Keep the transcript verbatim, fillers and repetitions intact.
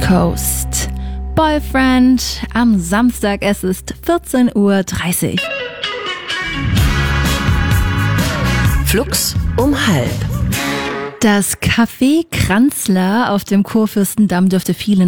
Coast. Boyfriend am Samstag, es ist vierzehn Uhr dreißig. Flux um halb. Das Café Kranzler auf dem Kurfürstendamm dürfte vielen